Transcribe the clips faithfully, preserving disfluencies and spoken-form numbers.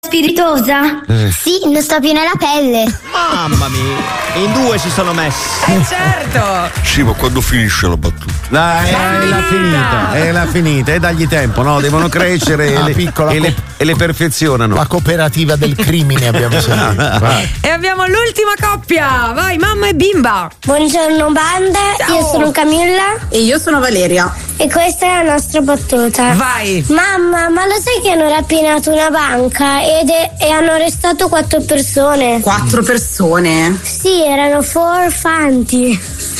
spiritosa? Eh. Sì, ne sto piena la pelle. Mamma mia, in due si sono messi. Eh certo. Sì, ma quando finisce la battuta? Dai, è la finita, è la finita, e dagli tempo, no? Devono crescere Ah, e, le, piccola e, co- le, e le perfezionano. La cooperativa del crimine abbiamo sentito. E abbiamo l'ultima coppia. Vai, mamma e bimba. Buongiorno banda, Ciao. io sono Camilla E io sono Valeria. e questa è la nostra battuta. Vai. Mamma, ma lo sai che hanno rapinato una banca ed è- e hanno arrestato quattro persone? Quattro persone. Sì, erano furfanti.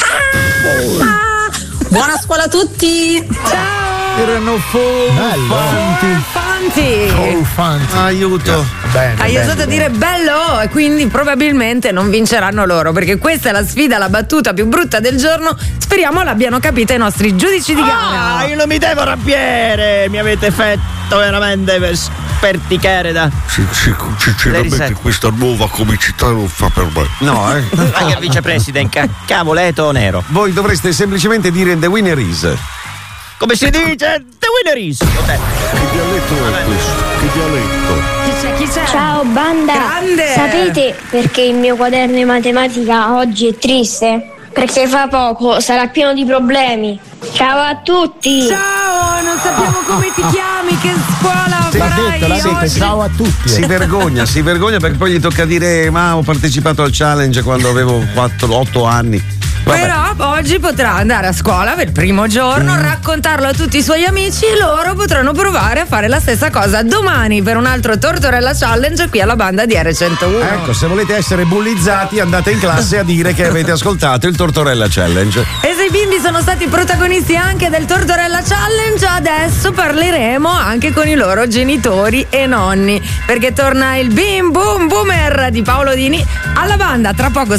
Buona scuola a tutti. Erano Bello. Fanti. Oh, fanti. Aiuto. Bene, Hai bene, osato bene. dire bello e quindi probabilmente non vinceranno loro, perché questa è la sfida, la battuta più brutta del giorno. Speriamo l'abbiano capita i nostri giudici di gara. Ah, io non mi devo arrabbiare, mi avete fatto veramente per sperticare da. Sinceramente risette. questa nuova comicità non fa per me. No, eh. Anche il vicepresidente, ca- cavoleto nero. Voi dovreste semplicemente dire the winner is. Come si dice? The winner is. Vabbè. Che dialetto è questo? Che dialetto? Chi c'è? Chi c'è? Ciao banda. Grande. Sapete perché il mio quaderno di matematica oggi è triste? Perché fra poco sarà pieno di problemi. Ciao a tutti. Ciao, non sappiamo come ti chiami, che scuola L'ha farai detto, l'ha detto, oggi? ciao a tutti. Si vergogna, si vergogna perché poi gli tocca dire ma ho partecipato al challenge quando avevo quattro otto anni. Vabbè. Però oggi potrà andare a scuola per il primo giorno, Mm. raccontarlo a tutti i suoi amici e loro potranno provare a fare la stessa cosa domani per un altro Tortorella Challenge qui alla banda di R centouno. Ecco, se volete essere bullizzati andate in classe a dire che avete ascoltato il Tortorella Challenge. E se i bimbi sono stati protagonisti anche del Tortorella Challenge, adesso parleremo anche con i loro genitori e nonni, perché torna il Bim Boom Boomer di Paolo Dini alla banda. Tra poco